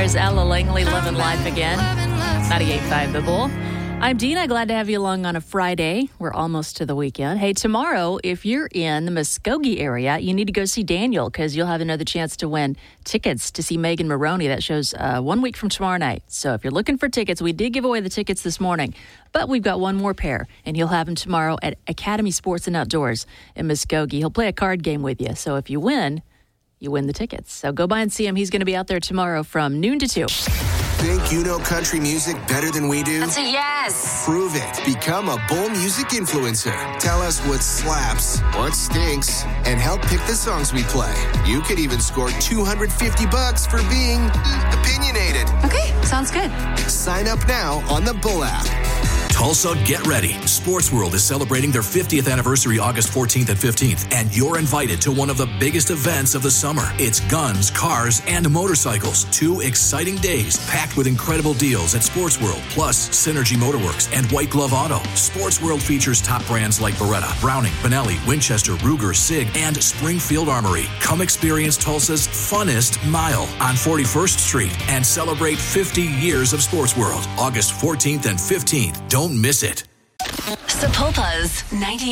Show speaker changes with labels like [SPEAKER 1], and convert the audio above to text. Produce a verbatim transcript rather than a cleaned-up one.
[SPEAKER 1] There's Ella Langley, Living Life Again. ninety-eight point five The Bull. I'm Dina. Glad to have you along on a Friday. We're almost to the weekend. Hey, tomorrow, if you're in the Muskogee area, you need to go see Daniel because you'll have another chance to win tickets to see Megan Maroney. That show's uh, one week from tomorrow night. So if you're looking for tickets, we did give away the tickets this morning, but we've got one more pair, and you'll have them tomorrow at Academy Sports and Outdoors in Muskogee. He'll play a card game with you. So if you win, you win the tickets. So go by and see him. He's going to be out there tomorrow from noon to two.
[SPEAKER 2] Think you know country music better than we do?
[SPEAKER 3] That's a yes.
[SPEAKER 2] Prove it. Become a Bull Music influencer. Tell us what slaps, what stinks, and help pick the songs we play. You could even score two hundred fifty bucks for being opinionated.
[SPEAKER 3] Okay, sounds good.
[SPEAKER 2] Sign up now on the Bull app.
[SPEAKER 4] Tulsa, get ready. Sports World is celebrating their fiftieth anniversary August fourteenth and fifteenth, and you're invited to one of the biggest events of the summer. It's guns, cars, and motorcycles. Two exciting days packed with incredible deals at Sports World, plus Synergy Motorworks and White Glove Auto. Sports World features top brands like Beretta, Browning, Benelli, Winchester, Ruger, Sig, and Springfield Armory. Come experience Tulsa's funnest mile on forty-first Street and celebrate fifty years of Sports World. August fourteenth and fifteenth. Don't miss it.
[SPEAKER 3] Sapulpa's ninety-eight.